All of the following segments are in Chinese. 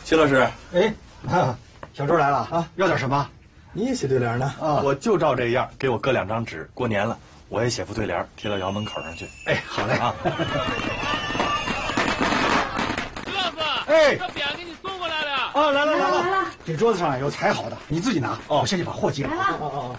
谢老师， 哎，小周来了啊，要点什么？ 你也写对联呢？啊，我就照这样，给我搁2张纸。过年了，我也写副对联，贴到窑门口上去。 哎，好嘞啊。 徐老师， 哎， 这匾给你送过来了。 啊，来了。这桌子上有裁好的，你自己拿。哦，我先去把货接了。哦。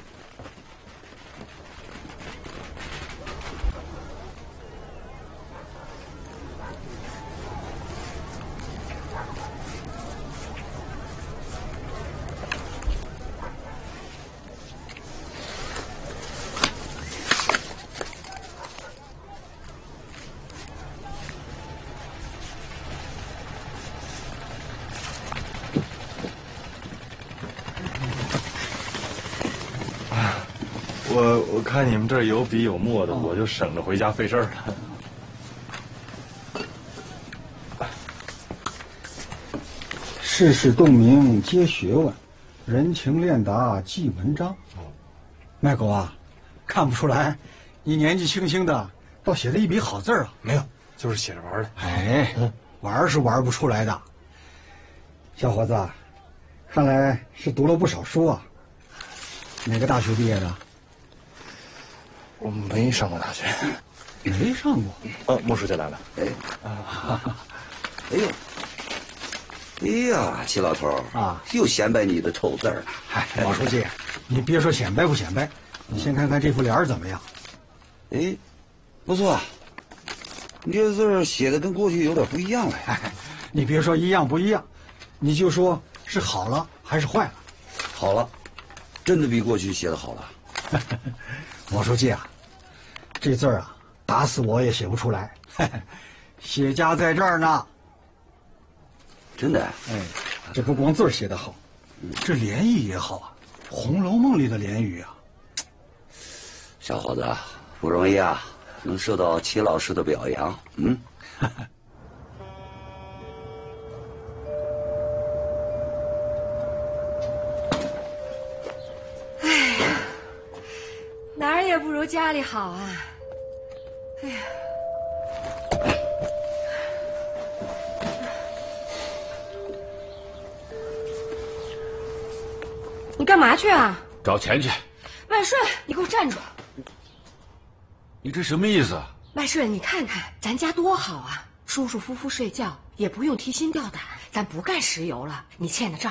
我看你们这儿有笔有墨的，我就省着回家费事儿了。 世事洞明皆学问，人情练达即文章。麦狗啊，看不出来，你年纪轻轻的，倒写了一笔好字啊！ 没有，就是写着玩的。 哎，玩是玩不出来的。小伙子，看来是读了不少书啊。哪个大学毕业的？ 我没上过大学。 没上过。 莫书记来了。 哎呦。哎呀，齐老头啊， 又显摆你的丑字了。 嗨，毛书记，你别说显摆不显摆，你先看看这副联怎么样？ 哎，不错，你这字儿写的跟过去有点不一样了。 你别说一样不一样，你就说是好了还是坏了？ 好了，真的比过去写的好了。 毛书记啊，这字儿啊，打死我也写不出来。写家在这儿呢。 真的？ 哎，这不光字儿写得好，这联语也好啊，《红楼梦》里的联语啊。 小伙子不容易啊，能受到齐老师的表扬。 哎呀，哪儿也不如家里好啊！哎呀。你干嘛去啊？ 找钱去。 万顺，你给我站住！ 你这什么意思啊？ 万顺，你看看咱家多好啊，舒舒服服睡觉，也不用提心吊胆，咱不干石油了。你欠的账